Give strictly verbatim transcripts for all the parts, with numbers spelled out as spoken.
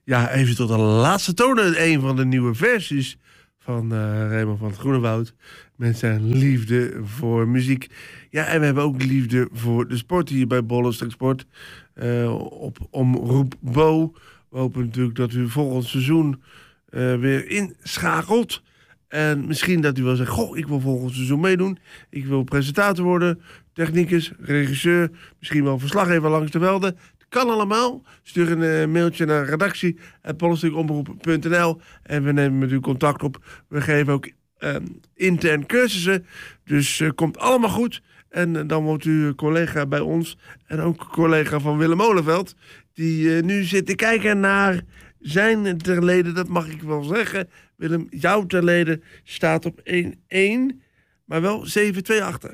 Ja, even tot de laatste tonen. Een van de nieuwe versies van uh, Raymond van het Groenewoud. Met zijn liefde voor muziek. Ja, en we hebben ook liefde voor de sport hier bij Bollenstreek Sport. Uh, op Omroep Bo. We hopen natuurlijk dat u volgend seizoen uh, weer inschakelt. En misschien dat u wel zegt, goh, ik wil volgend seizoen meedoen. Ik wil presentator worden, technicus, regisseur, misschien wel verslaggever langs de velden. Kan allemaal. Stuur een uh, mailtje naar redactie apenstaartje bollenstreekomroep punt n l en we nemen met u contact op. We geven ook uh, intern cursussen. Dus uh, komt allemaal goed. En uh, dan wordt u collega bij ons en ook collega van Willem Molenveld, die uh, nu zit te kijken naar zijn terleden. Dat mag ik wel zeggen. Willem, jouw terleden staat op één één, maar wel zeven twee achter.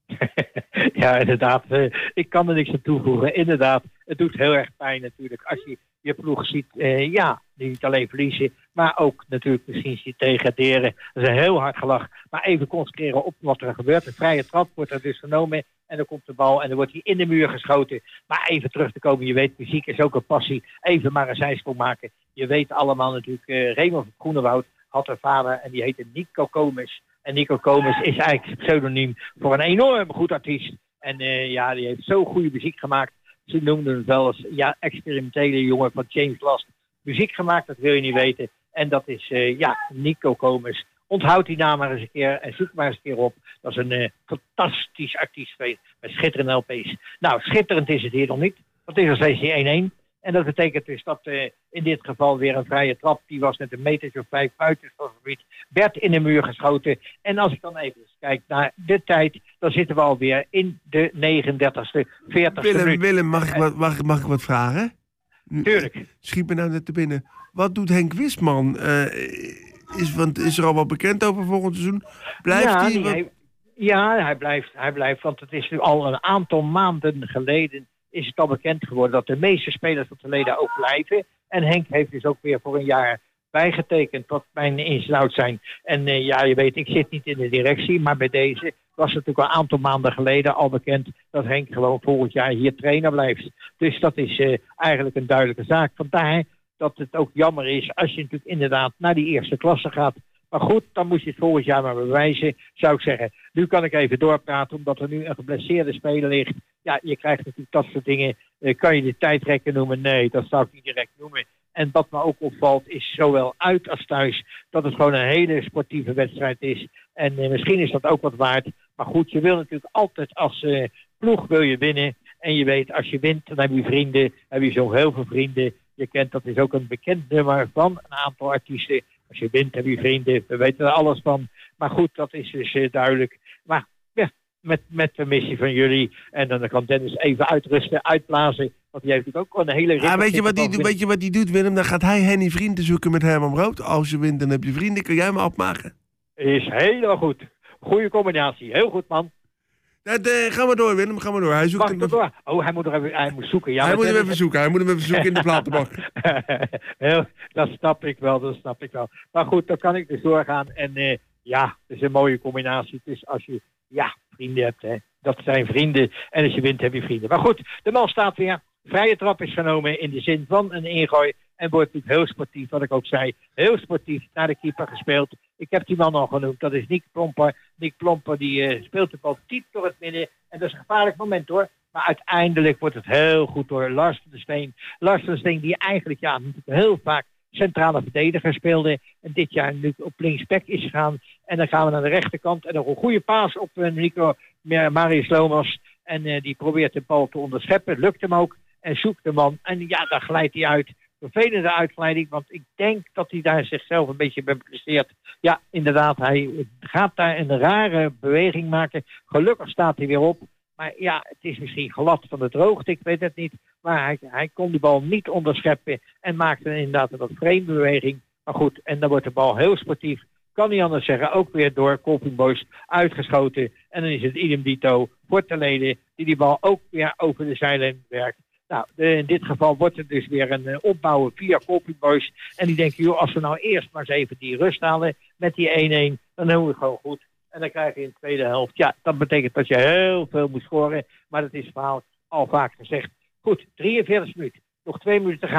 Ja, inderdaad. Uh, ik kan er niks aan toevoegen. Inderdaad, het doet heel erg pijn natuurlijk als je je ploeg ziet, uh, ja, niet alleen verliezen, maar ook natuurlijk misschien ziet degraderen. Dat is een heel hard gelach. Maar even concentreren op wat er gebeurt. Een vrije trap wordt er dus genomen en dan komt de bal en dan wordt hij in de muur geschoten. Maar even terug te komen, je weet, muziek is ook een passie. Even maar een zijsprong maken. Je weet allemaal natuurlijk, uh, Raymond van het Groenewoud had een vader en die heette Nico Komis. En Nico Komis is eigenlijk pseudoniem voor een enorm goed artiest. En uh, ja, die heeft zo goede muziek gemaakt. Ze noemden hem wel eens, ja, experimentele jongen van James Last. Muziek gemaakt, dat wil je niet weten. En dat is, uh, ja, Nico Komis. Onthoud die naam maar eens een keer en zoek maar eens een keer op. Dat is een uh, fantastisch artiest met schitterende L P's. Nou, schitterend is het hier nog niet. Want het is nog steeds één één. En dat betekent dus dat uh, in dit geval weer een vrije trap. Die was met een metertje of vijf buiten het gebied. Werd in de muur geschoten. En als ik dan even kijk naar de tijd, dan zitten we alweer in de negenendertigste, veertigste Willem, minuut. Willem, mag ik, wat, mag, mag ik wat vragen? Tuurlijk. Schiet me nou net te binnen. Wat doet Henk Wisman? Uh, is, want is er al wat bekend over volgend seizoen? Blijft ja, hij? die, Wat... hij? Ja, hij blijft, hij blijft. Want het is nu al een aantal maanden geleden is het al bekend geworden dat de meeste spelers van het verleden ook blijven. En Henk heeft dus ook weer voor een jaar bijgetekend wat mijn ins en outs zijn. En uh, ja, je weet, ik zit niet in de directie, maar bij deze was het natuurlijk al een aantal maanden geleden al bekend dat Henk gewoon volgend jaar hier trainer blijft. Dus dat is uh, eigenlijk een duidelijke zaak. Vandaar dat het ook jammer is als je natuurlijk inderdaad naar die eerste klasse gaat. Maar goed, dan moet je het volgend jaar maar bewijzen, zou ik zeggen. Nu kan ik even doorpraten, omdat er nu een geblesseerde speler ligt. Ja, je krijgt natuurlijk dat soort dingen. Uh, kan je de tijdrekken noemen? Nee, dat zou ik niet direct noemen. En wat me ook opvalt is zowel uit als thuis dat het gewoon een hele sportieve wedstrijd is. En uh, misschien is dat ook wat waard. Maar goed, je wil natuurlijk altijd als uh, ploeg wil je winnen. En je weet, als je wint, dan heb je vrienden. Heb je zo heel veel vrienden. Je kent, dat is ook een bekend nummer van een aantal artiesten. Als je wint, heb je vrienden. We weten er alles van. Maar goed, dat is dus uh, duidelijk. Maar ja, met, met permissie van jullie. En dan kan Dennis even uitrusten, uitblazen. Want die heeft natuurlijk ook een hele... Ja, weet je wat die, weet je wat die doet, Willem? Dan gaat hij Henny vrienden zoeken met Herman Brood. Als je wint, dan heb je vrienden. Kun jij me afmaken? Is helemaal goed. Goeie combinatie. Heel goed, man. Dat, uh, ga maar door, Willem. Ga maar door. Hij zoekt hem door. Oh, hij moet er even hij moet zoeken. Ja, hij moet hem even het... zoeken. Hij moet hem even zoeken in de platenbak. Heel, dat snap ik wel. Dat snap ik wel. Maar goed, dan kan ik dus doorgaan. En uh, ja, het is een mooie combinatie. Het is als je ja, vrienden hebt, hè. Dat zijn vrienden. En als je wint, heb je vrienden. Maar goed, de man staat weer. Vrije trap is genomen in de zin van een ingooi. En wordt natuurlijk heel sportief, wat ik ook zei. Heel sportief naar de keeper gespeeld. Ik heb die man al genoemd. Dat is Nick Plomper. Nick Plomper die uh, speelt de bal diep door het midden. En dat is een gevaarlijk moment hoor. Maar uiteindelijk wordt het heel goed door Lars van der Steen. Lars van der Steen die eigenlijk ja, heel vaak centrale verdediger speelde. En dit jaar nu op linksback is gegaan. En dan gaan we naar de rechterkant. En nog een goede paas op uh, Nico Marius Lomas. En uh, die probeert de bal te onderscheppen. Lukt hem ook. En zoekt de man. En ja, daar glijdt hij uit. Vervelende uitgeleiding, want ik denk dat hij daar zichzelf een beetje bepliceert. Ja, inderdaad, hij gaat daar een rare beweging maken. Gelukkig staat hij weer op. Maar ja, het is misschien glad van de droogte, ik weet het niet. Maar hij, hij kon die bal niet onderscheppen en maakte inderdaad een wat vreemde beweging. Maar goed, en dan wordt de bal heel sportief. Kan niet anders zeggen, ook weer door Colping Boys uitgeschoten. En dan is het idem dito voor Terlede, die die bal ook weer over de zijlijn werkt. Nou, de, in dit geval wordt het dus weer een uh, opbouwen via Colping Boys. En die denken, joh, als we nou eerst maar eens even die rust halen met die één één, dan doen we het gewoon goed. En dan krijg je in de tweede helft, ja, dat betekent dat je heel veel moet scoren. Maar dat is verhaal al vaak gezegd. Goed, drieënveertig minuten. Nog twee minuten te gaan.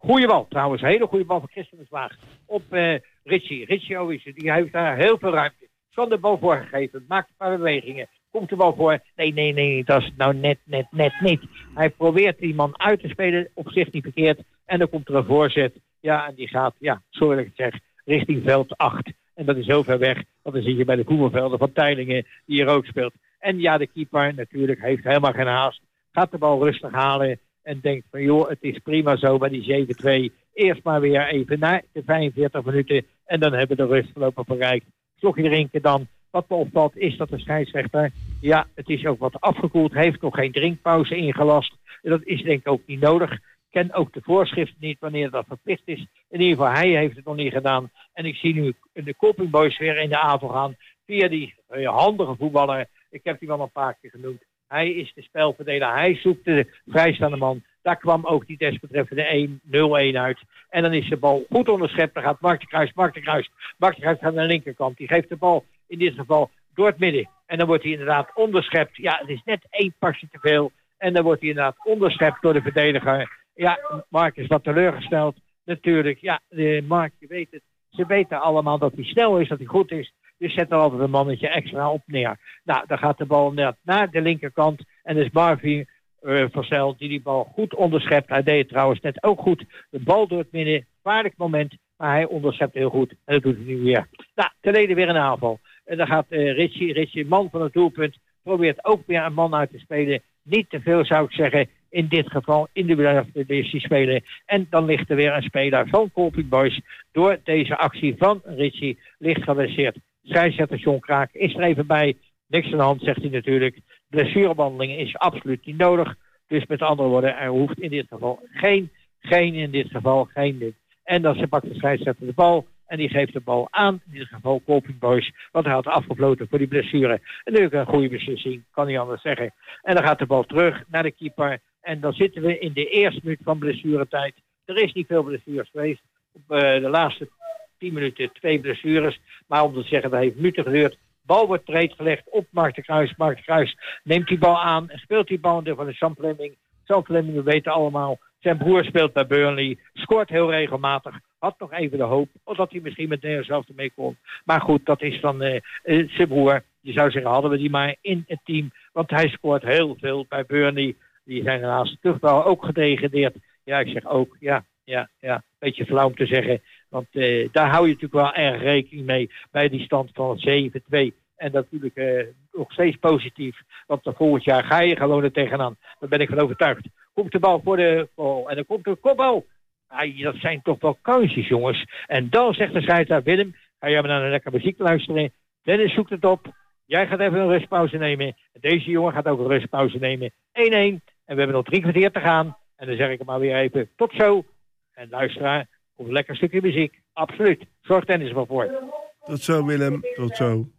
Goeie bal trouwens, een hele goede bal van Christen de Zwaag op uh, Ritchie. Ritchie Owissen, die heeft daar heel veel ruimte. Kan de bal voorgegeven, maakt een paar bewegingen. Komt de bal voor? Nee, nee, nee, dat is nou net, net, net niet. Hij probeert die man uit te spelen, op zich niet verkeerd. En dan komt er een voorzet. Ja, en die gaat, ja, sorry dat ik het zeg, richting veld acht. En dat is heel ver weg, want dan zie je bij de voetbalvelden van Teylingen, die hier ook speelt. En ja, de keeper natuurlijk heeft helemaal geen haast. Gaat de bal rustig halen en denkt van joh, het is prima zo bij die zeven twee. Eerst maar weer even naar de vijfenveertig minuten en dan hebben we de rust voorlopig bereikt. Slokje drinken dan. Wat me opvalt is dat de scheidsrechter, ja, het is ook wat afgekoeld, heeft nog geen drinkpauze ingelast. En dat is denk ik ook niet nodig. Ken ook de voorschriften niet wanneer dat verplicht is. In ieder geval, hij heeft het nog niet gedaan. En ik zie nu de Coping Boys weer in de avond gaan via die uh, handige voetballer. Ik heb die wel een paar keer genoemd. Hij is de spelverdeler. Hij zoekt de vrijstaande man. Daar kwam ook die desbetreffende een nul een uit. En dan is de bal goed onderschept. Dan gaat Mark de Kruis, Mark de Kruis. Mark de Kruis gaat naar de linkerkant. Die geeft de bal in dit geval door het midden. En dan wordt hij inderdaad onderschept. Ja, het is net één pasje te veel. En dan wordt hij inderdaad onderschept door de verdediger. Ja, Mark is wat teleurgesteld. Natuurlijk, ja, de Mark, je weet het. Ze weten allemaal dat hij snel is, dat hij goed is. Dus zet er altijd een mannetje extra op neer. Nou, dan gaat de bal net naar de linkerkant. En dus Marvin uh, Vassel die die bal goed onderschept. Hij deed het trouwens net ook goed. De bal door het midden, gevaarlijk moment. Maar hij onderschept heel goed. En dat doet hij nu weer. Nou, ten tweede weer een aanval. En dan gaat uh, Ritchie, Ritchie, man van het doelpunt. Probeert ook weer een man uit te spelen. Niet te veel zou ik zeggen. In dit geval in de divisie spelen. En dan ligt er weer een speler van Coping Boys. Door deze actie van Ritchie ligt geblesseerd. Scheidsrechter John Kraak is er even bij. Niks aan de hand, zegt hij natuurlijk. Blessurebehandeling is absoluut niet nodig. Dus met andere woorden, er hoeft in dit geval geen, geen in dit geval, geen dit. En dan pakt de scheidsrechter de bal. En die geeft de bal aan, in dit geval Coping Boys. Want hij had afgefloten voor die blessure. En natuurlijk een goede beslissing, kan niet anders zeggen. En dan gaat de bal terug naar de keeper. En dan zitten we in de eerste minuut van blessuretijd. Er is niet veel blessures geweest. Op uh, de laatste tien minuten twee blessures. Maar om te zeggen, dat heeft minuten geduurd. Bal wordt breed gelegd op Mark de Kruis. Mark de Kruis neemt die bal aan en speelt die bal van de Sam Fleming. Sam Fleming, we weten allemaal. Zijn broer speelt bij Burnley. Scoort heel regelmatig. Had nog even de hoop dat hij misschien met Nederland zelf ermee kon. Maar goed, dat is dan uh, uh, zijn broer. Je zou zeggen, hadden we die maar in het team. Want hij scoort heel veel bij Burnley. Die zijn helaas toch wel ook gedegradeerd. Ja, ik zeg ook, ja, ja, ja. Beetje flauw om te zeggen. Want uh, daar hou je natuurlijk wel erg rekening mee bij die stand van zeven twee. En natuurlijk uh, nog steeds positief. Want dan volgend jaar ga je gewoon er tegenaan. Daar ben ik van overtuigd. Komt de bal voor de bal. En dan komt de kopbal. Ah, dat zijn toch wel kansjes, jongens. En dan zegt de scheidsrechter, Willem, ga jij maar naar een lekker muziek luisteren. Dennis zoekt het op. Jij gaat even een rustpauze nemen. Deze jongen gaat ook een rustpauze nemen. één één. En we hebben nog drie kwartier te gaan. En dan zeg ik er maar weer even tot zo. En luisteraar, komt een lekker stukje muziek. Absoluut. Zorg Dennis ervoor voor. Tot zo, Willem. Tot zo.